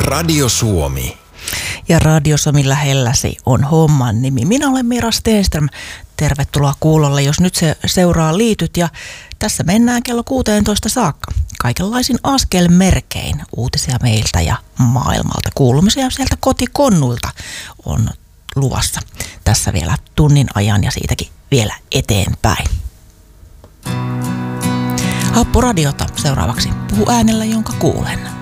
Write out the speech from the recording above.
Radio Suomi. Ja Radio Suomi lähelläsi on homman nimi. Minä olen Mira Stenström. Tervetuloa kuulolle, jos nyt se seuraa liityt. Ja tässä mennään kello 16 saakka. Kaikenlaisin askelmerkein uutisia meiltä ja maailmalta. Kuulumisia sieltä kotikonnuilta on luvassa tässä vielä tunnin ajan ja siitäkin vielä eteenpäin. Happoradiota seuraavaksi. Puhu äänellä, jonka kuulen.